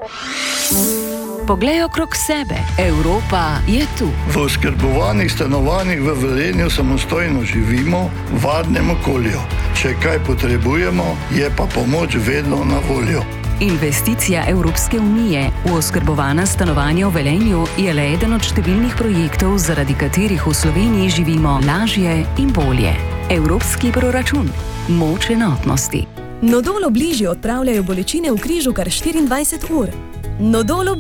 Poglej okrog sebe, Evropa je tu. V oskrbovanih stanovanjih v Velenju samostojno živimo v varnem okolju. Če kaj potrebujemo, je pa pomoč vedno na voljo. Investicija Evropske unije v oskrbovana stanovanja v Velenju je le eden od številnih projektov, zaradi katerih v Sloveniji živimo lažje in bolje. Evropski proračun. Moč enotnosti. Nodol Obližje odpravljajo bolečine v križu kar 24 ur. Nodol